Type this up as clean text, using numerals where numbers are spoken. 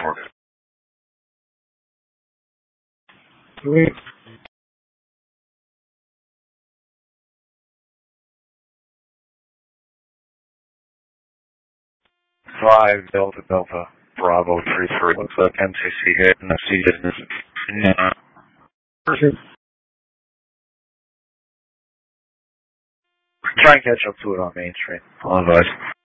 recorded. Sweet. 5 Delta Delta Bravo 33. Looks like MCC hit and FC business. Try and catch up to it on Main Street. Apologize.